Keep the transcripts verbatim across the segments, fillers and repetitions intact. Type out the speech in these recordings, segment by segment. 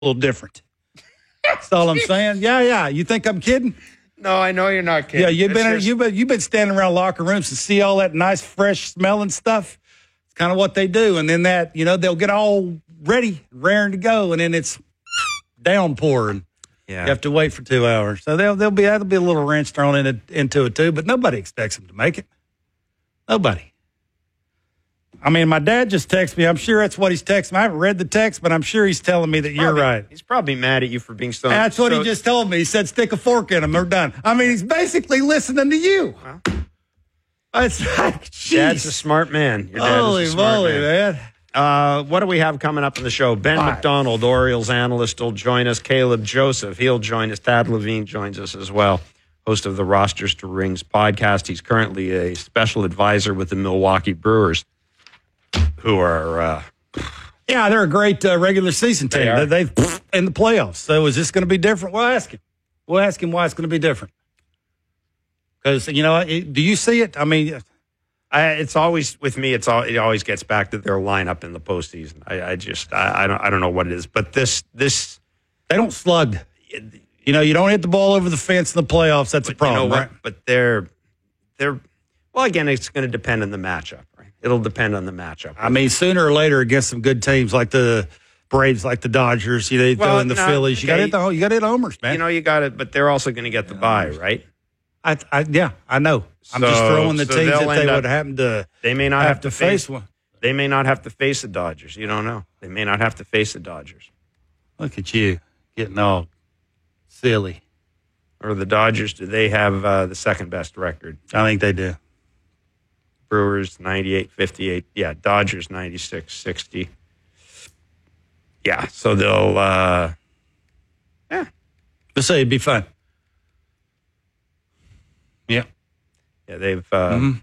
A little different. That's all I'm saying. Yeah, yeah. You think I'm kidding? No, I know you're not kidding. Yeah, you've been, just... you've been you've been standing around locker rooms and see all that nice, fresh smelling stuff. It's kind of what they do, and then that you know they'll get all ready, raring to go, and then it's downpouring. Yeah, you have to wait for two hours. So they'll they'll be that'll be a little wrench thrown in it, into it too. But nobody expects them to make it. Nobody. I mean, my dad just texted me. I'm sure that's what he's texting me. I haven't read the text, but I'm sure he's telling me that probably, you're right. He's probably mad at you for being so. And that's what so, he just told me. He said, stick a fork in them. They're done. I mean, he's basically listening to you. Well, it's like, geez. Dad's a smart man. Your dad Holy is a smart moly, man. man. Uh, what do we have coming up in the show? Ben All right. McDonald, Orioles analyst, will join us. Caleb Joseph, he'll join us. Tad Levine joins us as well, host of the Rosters to Rings podcast. He's currently a special advisor with the Milwaukee Brewers, who are... Uh, yeah, they're a great uh, regular season team. They are. They've in the playoffs. So is this going to be different? We'll ask him. We'll ask him why it's going to be different. Because, you know, it, do you see it? I mean... I, it's always with me. It's all. It always gets back to their lineup in the postseason. I, I just. I, I don't. I don't know what it is. But this. This. They don't slug. You know, you don't hit the ball over the fence in the playoffs. That's a problem, you know right? what? But they're. They're. Well, again, it's going to depend on the matchup, right? It'll depend on the matchup. I mean, sooner or later, against some good teams like the Braves, like the Dodgers, you know, well, in the no, Phillies, you okay. got to hit the you got to hit homers, man. You know, you got it. But they're also going to get the bye, right? I, I, yeah, I know. I'm So- just throwing the so teams they'll that they end up- would happen to. They may not have, have, to face one. They may not have to face the Dodgers. You don't know. They may not have to face the Dodgers. Look at you getting all silly. Or the Dodgers, do they have uh, the second best record? I think they do. Brewers ninety-eight fifty-eight. Yeah, Dodgers ninety-six sixty. Yeah, so they'll, uh, yeah. Let's say it'd be fun. Yeah. Yeah, they've, uh, Mm-hmm.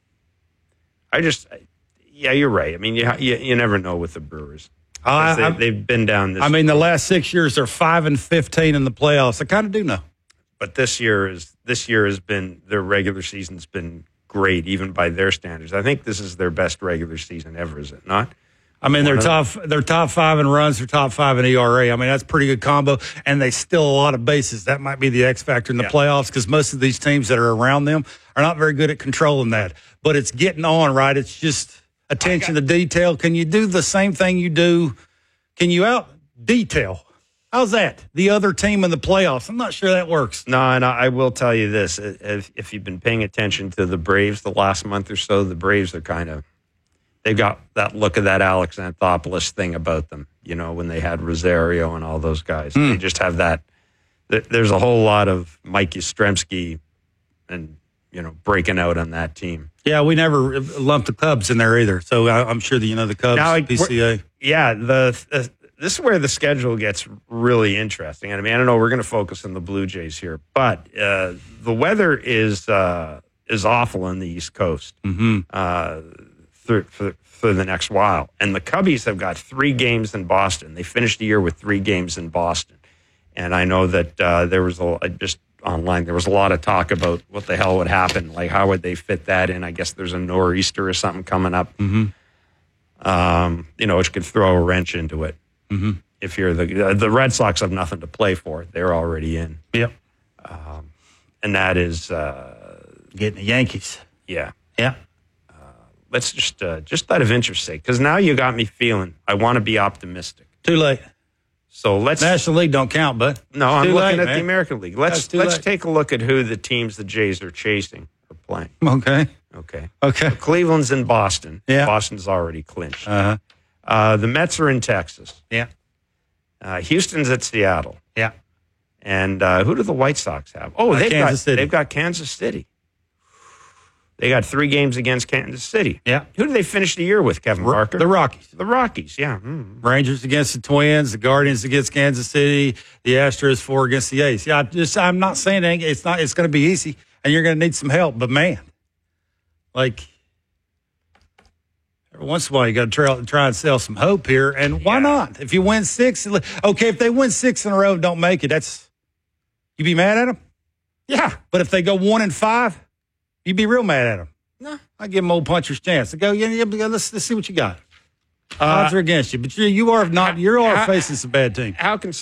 I just, yeah, you're right. I mean, you, you, you never know with the Brewers. I, They, I, they've been down this. I mean, the last six years they're five and fifteen in the playoffs. I kind of do know. But this year is this year has been their regular season's been great, even by their standards. I think this is their best regular season ever, is it not? I mean, they're One top. They're top five in runs. They're top five in E R A. I mean, that's a pretty good combo, and they steal a lot of bases. That might be the X factor in the Yeah. playoffs because most of these teams that are around them are not very good at controlling that. But it's getting on, right? It's just attention to detail. Can you do the same thing you do? Can you out detail? How's that? The other team in the playoffs. I'm not sure that works. No, and I will tell you this: if, if you've been paying attention to the Braves the last month or so, the Braves are kind of they've got that look of that Alex Anthopoulos thing about them. You know, when they had Rosario and all those guys, Mm. they just have that. There's a whole lot of Mike Yastrzemski and you know breaking out on that team. Yeah, we never lumped the Cubs in there either. So I, I'm sure that you know the Cubs, Now, P C A. Yeah, the, the this is where the schedule gets really interesting. And I mean, I don't know. We're going to focus on the Blue Jays here, but uh, the weather is uh, is awful on the East Coast Mm-hmm. uh, through, for for the next while. And the Cubbies have got three games in Boston. They finished the year with three games in Boston. And I know that uh, there was a just online there was a lot of talk about what the hell would happen. Like, how would they fit that in? I guess there's a nor'easter or something coming up. Mm-hmm. Um, you know, which could throw a wrench into it. Mm-hmm. If you're the the Red Sox have nothing to play for, they're already in. Yep. Um, and that is, uh, Getting the Yankees. yeah. Yeah. Let's just uh, just out of interest sake, because now you got me feeling I want to be optimistic. Too late. So let's National League don't count, bud. no, I'm Too looking late, at man. the American League. Let's That's too let's late. take a look at who the teams the Jays are chasing are playing. Okay. Okay. Okay. Cleveland's in Boston. Yeah. Boston's already clinched. Uh-huh. Uh, the Mets are in Texas. Yeah. Uh, Houston's at Seattle. Yeah. And uh, who do the White Sox have? Oh, Uh, they've Kansas got City. they've got Kansas City. They got three games against Kansas City. Yeah. Who do they finish the year with, Kevin Parker? The Rockies. The Rockies, yeah. Mm. Rangers against the Twins, the Guardians against Kansas City, the Astros four against the A's. Yeah, I just I'm not saying it, it's not. It's going to be easy, and you're going to need some help. But man, like every once in a while, you got to try, try and sell some hope here. And why Yeah. not? If you win six, okay. If they win six in a row, and don't make it. That's you be mad at them. Yeah. But if they go one and five, you'd be real mad at them. No. I give them old puncher's chance. I go, yeah, yeah, yeah, let's let's see what you got. Odds are against you, but you, you are not. You are how- facing some bad teams. How can